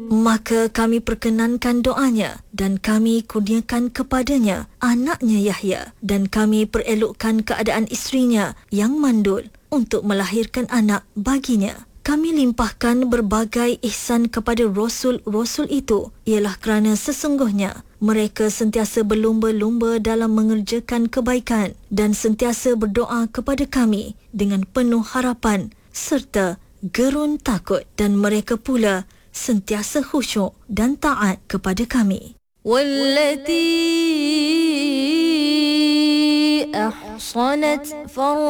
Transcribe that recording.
Maka kami perkenankan doanya dan kami kurniakan kepadanya anaknya Yahya, dan kami perelokkan keadaan isterinya yang mandul untuk melahirkan anak baginya. Kami limpahkan berbagai ihsan kepada Rasul-Rasul itu, ialah kerana sesungguhnya mereka sentiasa berlumba-lumba dalam mengerjakan kebaikan dan sentiasa berdoa kepada kami dengan penuh harapan serta gerun takut, dan mereka pula sentiasa khusyuk dan taat kepada kami. Wallati ahsanat